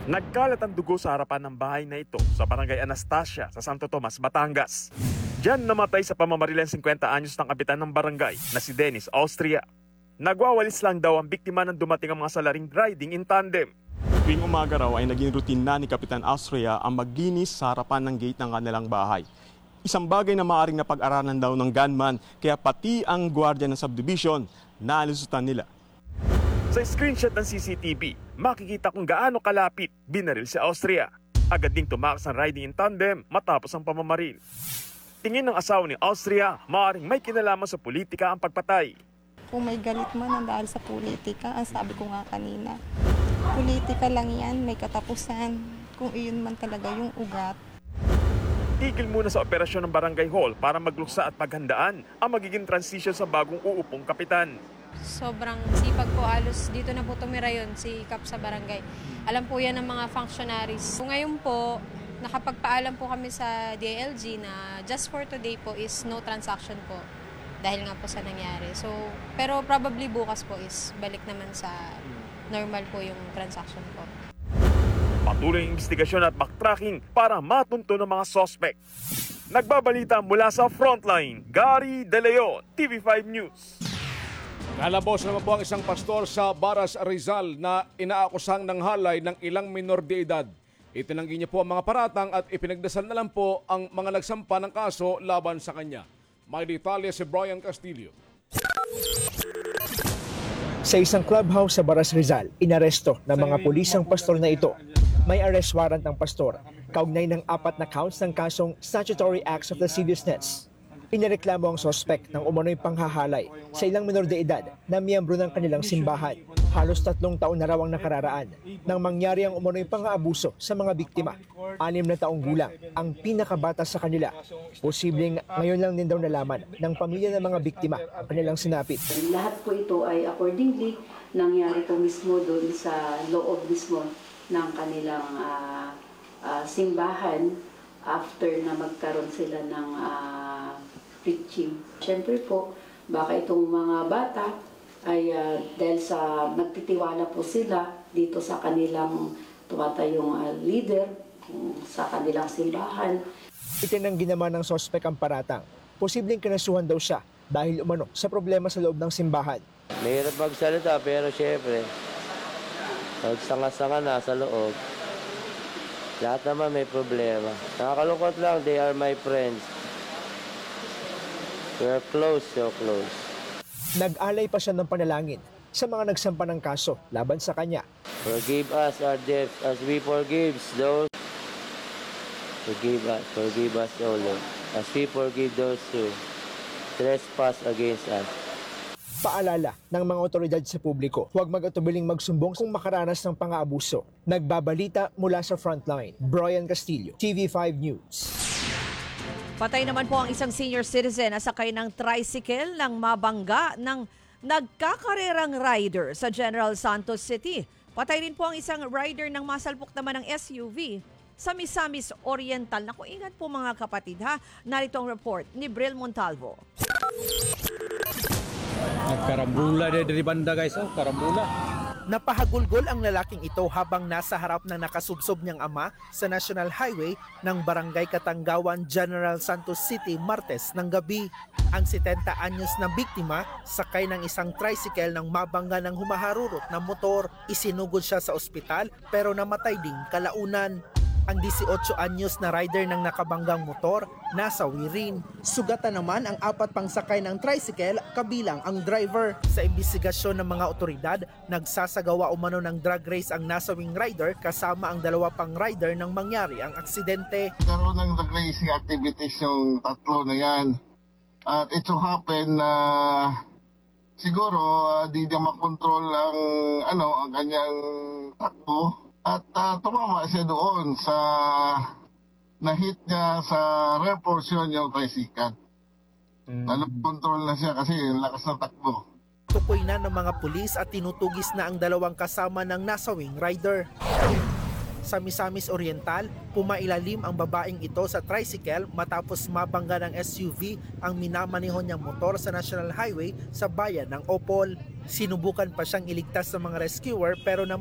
Nagkalat ang dugo sa harapan ng bahay na ito sa Barangay Anastasia sa Santo Tomas, Batangas. Diyan namatay sa pamamaril ang 50 anyos ng kapitan ng barangay na si Dennis Austria. Nagwawalis lang daw ang biktima nang dumating ang mga salaring riding in tandem. Tuwing umaga raw ay naging routine na ni Kapitan Austria ang maglinis sa harapan ng gate ng kanilang bahay. Isang bagay na maaaring napag-aralan daw ng gunman, kaya pati ang gwardiya ng subdivision naalusutan nila. Sa screenshot ng CCTV, makikita kung gaano kalapit binaril si Austria. Agad ding tumakas ang riding in tandem matapos ang pamamaril. Tingin ng asawa ni Austria, maaaring may kinalaman sa politika ang pagpatay. Kung may galit man ang dahil sa politika, ang sabi ko nga kanina, politika lang yan, may katapusan. Kung iyon man talaga yung ugat. Tigil muna sa operasyon ng Barangay Hall para magluksa at paghandaan ang magiging transition sa bagong uupong kapitan. Sobrang sipag po, halos dito na po tumira yun, si Kap sa barangay. Alam po yan ng mga functionaries. Ngayon po, nakapagpaalam po kami sa DILG na just for today po is no transaction po. Dahil nga po sa nangyari. So, pero probably bukas po is balik naman sa normal po yung transaction po. Patuloy ang investigasyon at backtracking para matunto ng mga suspect. Nagbabalita mula sa Frontline, Gary De Leon, TV5 News. Nalabos naman po ang isang pastor sa Baras, Rizal na inaakusang ng halay ng ilang minor de edad. Itinanggi niya po ang mga paratang at ipinagdasal na lang po ang mga nagsampa ng kaso laban sa kanya. May detalye si Brian Castillo. Sa isang clubhouse sa Baras, Rizal, inaresto ng mga pulis ang pastor na ito. May arrest warrant ang pastor, kaugnay ng 4 na counts ng kasong statutory acts of the seriousness. Inireklamo ang sospek ng umano'y panghahalay sa ilang minor de edad na miyembro ng kanilang simbahan. Halos 3 taon na raw ang nakararaan nang mangyari ang umano'y pang-aabuso sa mga biktima. 6 na taong gulang ang pinakabata sa kanila. Posibleng ngayon lang din daw nalaman ng pamilya ng mga biktima ang kanilang sinapit. Lahat po ito ay accordingly nangyari po mismo doon sa loob mismo ng kanilang simbahan after na magkaroon sila ng preaching. Siyempre po, baka itong mga bata ay dahil sa nagtitiwala po sila dito sa kanilang tumatayong leader sa kanilang simbahan. Itinanggi naman ng sospek ang paratang. Posibleng kinasuhan daw siya dahil umano sa problema sa loob ng simbahan. Mahirap magsalita pero syempre, pag sanga-sanga na sa loob, lahat naman may problema. Nakakalungkot lang, they are my friends. We're close, so close. Nag-alay pa siya ng panalangin sa mga nagsampa ng kaso laban sa kanya. Forgive us our debts as we forgive those. Forgive us, O Lord, as we forgive those who trespass against us. Paalala ng mga otoridad sa publiko, huwag mag-atubiling magsumbong kung makaranas ng pang-aabuso. Nagbabalita mula sa Frontline, Brian Castillo, TV5 News. Patay naman po ang isang senior citizen na sakay ng tricycle nang mabangga ng nagkakarerang rider sa General Santos City. Patay rin po ang isang rider ng masalpok naman ng SUV sa Misamis Oriental. Naku, ingat po mga kapatid ha. Narito ang report ni Bril Montalvo. Karambula dari banda guys, karambula. Napahagulgol ang lalaking ito habang nasa harap ng nakasubsob niyang ama sa National Highway ng Barangay Katanggawan, General Santos City, Martes ng gabi. Ang 70 anyos na biktima sakay ng isang tricycle nang mabangga ng humaharurot na motor. Isinugod siya sa ospital pero namatay ding kalaunan. Ang 18 anyos na rider ng nakabanggang motor nasawi rin. Sugatan naman ang 4 pang sakay ng tricycle kabilang ang driver. Sa imbestigasyon ng mga otoridad, nagsasagawa umano ng drag race ang nasawing rider kasama ang 2 pang rider nang mangyari ang aksidente. Karoon ng drag racing activities yung 3 na yan. At it so happen na siguro di niya makontrol ang kanyang takbo. At tumama siya doon sa na-hit niya sa rear portion yung tricycle. Control na siya kasi lakas ng takbo. Tukoy na ng mga pulis at tinutugis na ang 2 kasama ng nasawing rider. Sa Misamis Oriental, pumailalim ang babaeng ito sa tricycle matapos mabangga ng SUV ang minamaneho niyang motor sa National Highway sa bayan ng Opol. Sinubukan pa siyang iligtas sa mga rescuer pero